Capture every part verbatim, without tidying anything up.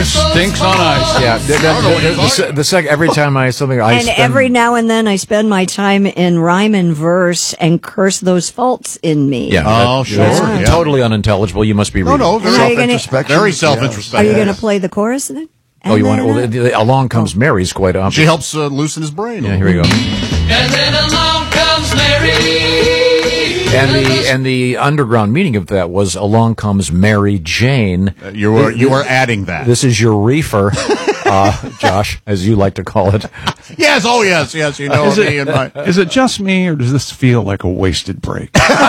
Stinks on ice. Yeah, the, the, the, the, the sec, every time I something I and spend, every now and then I spend my time in rhyme and verse and curse those faults in me. Yeah. Oh, sure. Yeah. Yeah. Totally unintelligible. You must be reading. No, no, very And are you gonna- self-introspection. Very self-introspective. Are you going to play the chorus then? Oh, you And want? Well, then, the, the, along comes Mary's quite obvious. She helps uh, loosen his brain. Yeah, here we go. And then along comes Mary. And the and the underground meaning of that was along comes Mary Jane. Uh, you were you were adding that. This is your reefer, uh, Josh, as you like to call it. Yes, oh yes, yes. You know Is me it, and my. is it just me, or does this feel like a wasted break?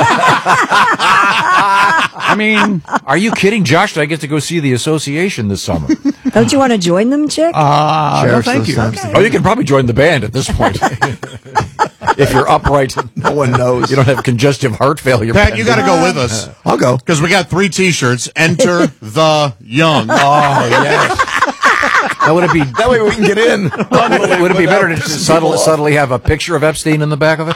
I mean, Are you kidding, Josh? Did I get to go see the association this summer? don't you want to join them, Chick? uh, no, Cherish thank those you. times. Oh, you can probably join the band at this point. If you're upright, No one knows. you don't have congestive heart failure. Pat, you got to go with us I'll go. because we got three T-shirts. Enter the young. Oh, yes. Now, would it be That way we can get in. would it be better to just subtly, subtly have a picture of Epstein in the back of it?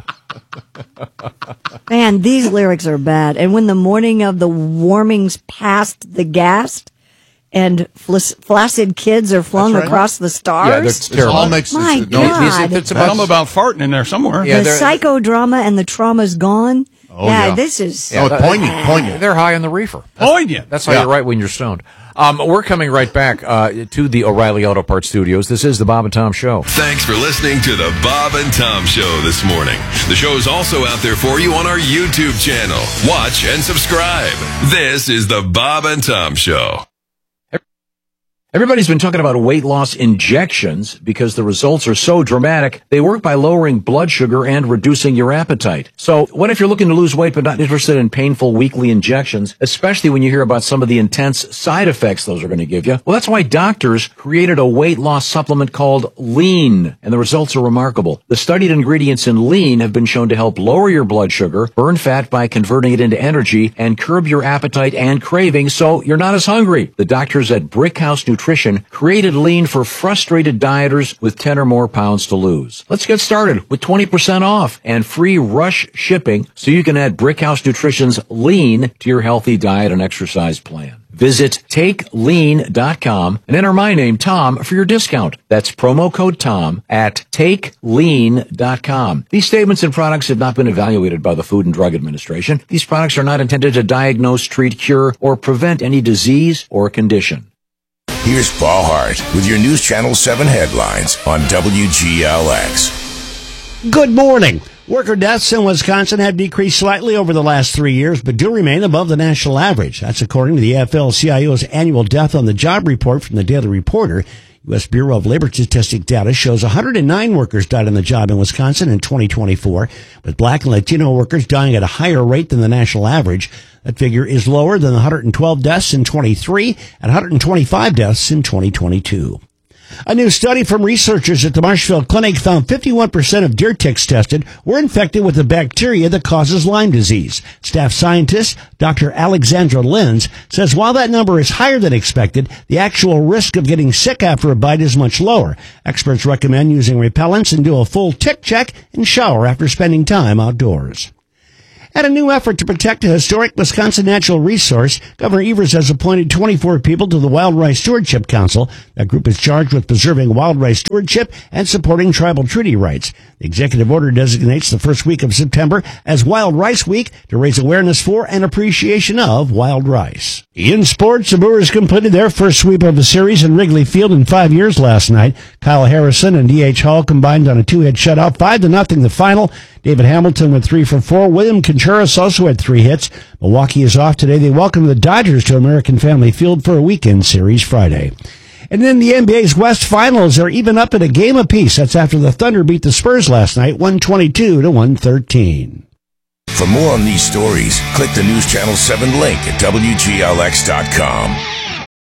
Man, these lyrics are bad. And when the morning of the warming's past the ghast, and flas- flaccid kids are flung That's right. across the Yeah, stars. that's It terrible. all makes My it's, no, God. It's Something about, about farting in there somewhere. Yeah, the they're- psychodrama and the trauma's gone. Oh, yeah, yeah. this is. Oh, it's poignant, poignant. they're high on the reefer. Poignant. That's how Yeah. you write when you're stoned. Um, we're coming right back uh, to the O'Reilly Auto Parts Studios. This is the Bob and Tom Show. Thanks for listening to the Bob and Tom Show this morning. The show is also out there for you on our YouTube channel. Watch and subscribe. This is the Bob and Tom Show. Everybody's been talking about weight loss injections because the results are so dramatic. They work by lowering blood sugar and reducing your appetite. So what if you're looking to lose weight but not interested in painful weekly injections, especially when you hear about some of the intense side effects those are going to give you? Well, that's why doctors created a weight loss supplement called Lean, and the results are remarkable. The studied ingredients in Lean have been shown to help lower your blood sugar, burn fat by converting it into energy, and curb your appetite and cravings so you're not as hungry. The doctors at Brickhouse Nutrition created Lean for frustrated dieters with ten or more pounds to lose. Let's get started with twenty percent off and free rush shipping so you can add Brickhouse Nutrition's Lean to your healthy diet and exercise plan. Visit take lean dot com and enter my name, Tom, for your discount. That's promo code Tom at take lean dot com. These statements and products have not been evaluated by the Food and Drug Administration. These products are not intended to diagnose, treat, cure, or prevent any disease or condition. Here's Paul Hart with your News Channel seven headlines on W G L X. Good morning. Worker deaths in Wisconsin have decreased slightly over the last three years, but do remain above the national average. That's according to the A F L C I O's annual Death on the Job report from the Daily Reporter. U S Bureau of Labor Statistics data shows one hundred nine workers died on the job in Wisconsin in twenty twenty-four, with Black and Latino workers dying at a higher rate than the national average. That figure is lower than the one hundred twelve deaths in twenty-three and one hundred twenty-five deaths in twenty twenty-two. A new study from researchers at the Marshfield Clinic found fifty-one percent of deer ticks tested were infected with the bacteria that causes Lyme disease. Staff scientist Doctor Alexandra Lenz says while that number is higher than expected, the actual risk of getting sick after a bite is much lower. Experts recommend using repellents and do a full tick check and shower after spending time outdoors. At a new effort to protect a historic Wisconsin natural resource, Governor Evers has appointed twenty-four people to the Wild Rice Stewardship Council. That group is charged with preserving wild rice stewardship and supporting tribal treaty rights. The executive order designates the first week of September as Wild Rice Week to raise awareness for and appreciation of wild rice. In sports, the Brewers completed their first sweep of the series in Wrigley Field in five years last night. Kyle Harrison and D H Hall combined on a two-hit shutout, five to nothing the final. David Hamilton went three for four. William Contreras also had three hits. Milwaukee is off today. They welcome the Dodgers to American Family Field for a weekend series Friday. And then the N B A's West Finals are even up at a game apiece. That's after the Thunder beat the Spurs last night, one twenty-two to one thirteen. For more on these stories, click the News Channel seven link at W G L X dot com.